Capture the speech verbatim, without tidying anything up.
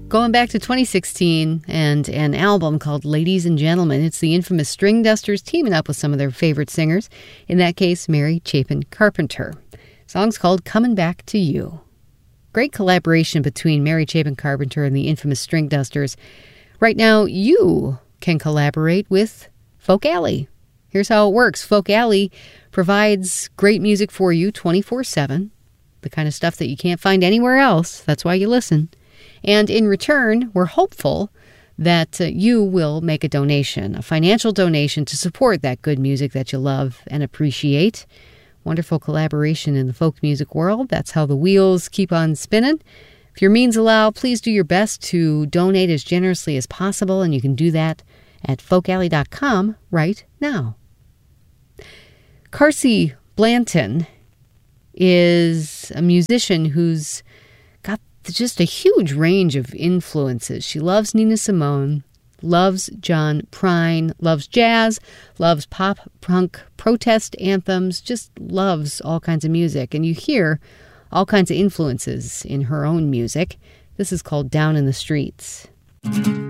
Going back to twenty sixteen and an album called Ladies and Gentlemen. It's the infamous String Dusters teaming up with some of their favorite singers. In that case, Mary Chapin Carpenter. Song's called Coming Back to You. Great collaboration between Mary Chapin Carpenter and the infamous String Dusters. Right now, you can collaborate with Folk Alley. Here's how it works. Folk Alley provides great music for you twenty-four seven, the kind of stuff that you can't find anywhere else. That's why you listen. And in return, we're hopeful that uh, you will make a donation, a financial donation to support that good music that you love and appreciate. Wonderful collaboration in the folk music world. That's how the wheels keep on spinning. If your means allow, please do your best to donate as generously as possible, and you can do that at folk alley dot com right now. Carsey Blanton is a musician who's got just a huge range of influences. She loves Nina Simone, loves John Prine, loves jazz, loves pop, punk, protest anthems, just loves all kinds of music. And you hear all kinds of influences in her own music. This is called Down in the Streets.